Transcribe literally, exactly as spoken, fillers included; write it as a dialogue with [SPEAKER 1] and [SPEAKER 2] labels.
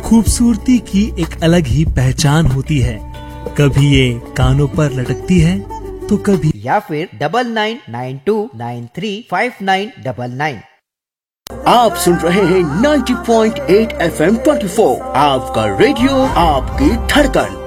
[SPEAKER 1] खूबसूरती की एक अलग ही पहचान होती है। कभी ये कानों पर लटकती है तो कभी
[SPEAKER 2] या फिर double nine nine to nine three five nine double nine.
[SPEAKER 3] आप सुन रहे हैं ninety point eight F M twenty four, आपका रेडियो, आपकी धड़कन।